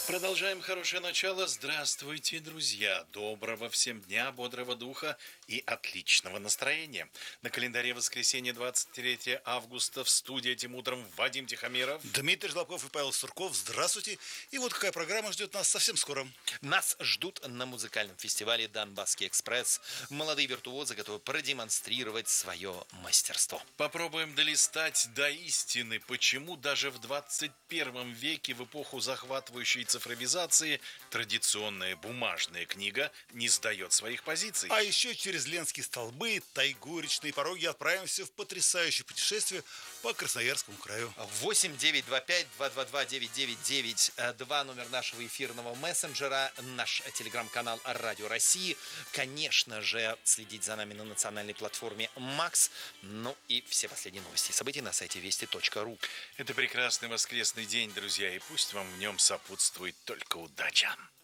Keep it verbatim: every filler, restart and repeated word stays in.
Продолжаем хорошее начало. Здравствуйте, друзья. Доброго всем дня, бодрого духа и отличного настроения. На календаре воскресенье, двадцать третьего августа. В студии этим утром Вадим Тихомиров, Дмитрий Жлобков и Павел Сурков. Здравствуйте. И вот какая программа ждет нас совсем скоро. Нас ждут на музыкальном фестивале «Донбасский экспресс» молодые виртуозы, готовы продемонстрировать свое мастерство. Попробуем долистать до истины, почему даже в двадцать первом веке, в эпоху захватывающей цифровизации, традиционная бумажная книга не сдает своих позиций. А еще через Ленские столбы, тайгу, речные пороги отправимся в потрясающее путешествие по Красноярскому краю. восемь девятьсот двадцать пять двести двадцать два девятьсот девяносто девять два номер нашего эфирного мессенджера, наш телеграм-канал «Радио России». Конечно же, следить за нами на национальной платформе «Макс». Ну и все последние новости и события на сайте вести точка ру. Это прекрасный воскресный день, друзья, и пусть вам в нем сопутствует только удача.